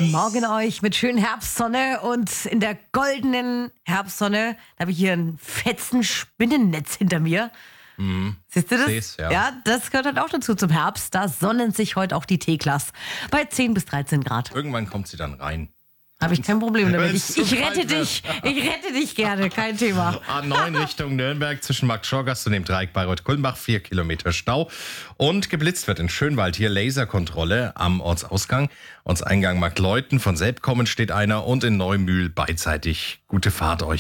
Morgen euch mit schönen Herbstsonne und in der goldenen Herbstsonne da habe ich hier ein fetzen Spinnennetz hinter mir. Siehst du das? Seh's, ja. Ja, das gehört halt auch dazu zum Herbst. Da sonnen sich heute auch die T-Class bei 10 bis 13 Grad. Irgendwann kommt sie dann rein. Habe ich kein Problem damit. Wenn's Ich zu rette kalt wird. dich. Ich rette dich gerne. Kein Thema. A9 Richtung Nürnberg zwischen Markt-Schorgast und dem Dreieck Bayreuth-Kulmbach, 4 Kilometer Stau. Und geblitzt wird in Schönwald hier Laserkontrolle am Ortsausgang. Ortseingang Marktleuten, von Selb kommen steht einer und in Neumühl beidseitig. Gute Fahrt euch.